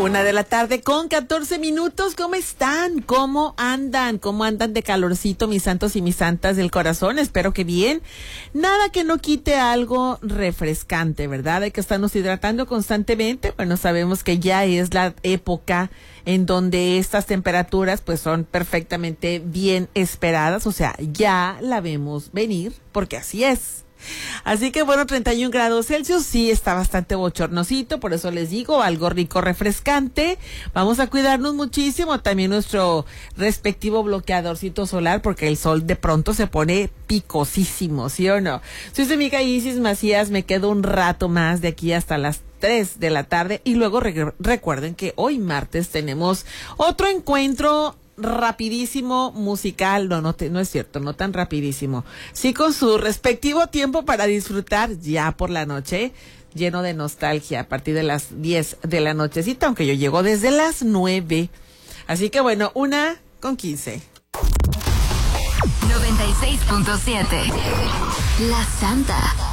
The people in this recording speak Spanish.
1:00 con 14 minutos. ¿Cómo están? ¿Cómo andan? ¿Cómo andan de calorcito, mis santos y mis santas del corazón? Espero que bien. Nada que no quite algo refrescante, ¿verdad? Hay que estarnos hidratando constantemente. Bueno, sabemos que ya es la época en donde estas temperaturas pues son perfectamente bien esperadas. O sea, ya la vemos venir porque así es. Así que bueno, 31 grados Celsius, sí está bastante bochornosito, por eso les digo, algo rico, refrescante. Vamos a cuidarnos muchísimo, también nuestro respectivo bloqueadorcito solar, porque el sol de pronto se pone picosísimo, ¿sí o no? Soy su amiga Isis Macías, me quedo un rato más de aquí hasta las 3 de la tarde y luego recuerden que hoy martes tenemos otro encuentro rapidísimo musical, no es cierto, no tan rapidísimo, sí con su respectivo tiempo para disfrutar ya por la noche, lleno de nostalgia a partir de las 10 de la nochecita, aunque yo llego desde las 9, así que bueno, 1:15. 96.7 La Santa.